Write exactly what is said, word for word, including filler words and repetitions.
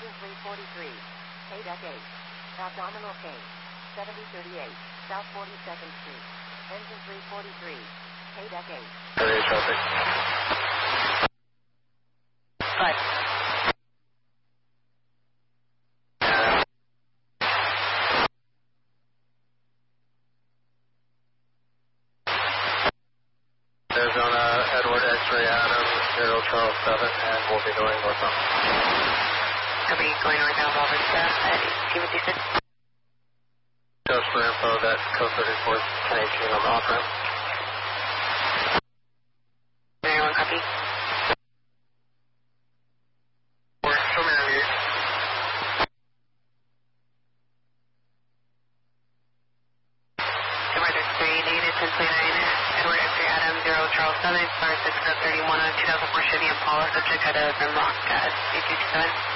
Engine three forty-three, K deck eight. Abdominal K, seventy thirty-eight, South forty-second Street. Engine three forty-three, K deck eight. Area traffic. Five. Arizona, Edward X-ray Adam, zero Charles seven, and we'll be going northbound. Copy, going northbound, Bob, at T fifty-six. Just for info, that code thirty-four is ten eighteen on the off-ramp. Everyone copy? We're still in here. Commander three, negative ten twenty-nine, Edward X-ray Adam, zero Charles seven, star six thirty-one on two thousand four Chevy Impala, subject had a rim lock at eight two two seven.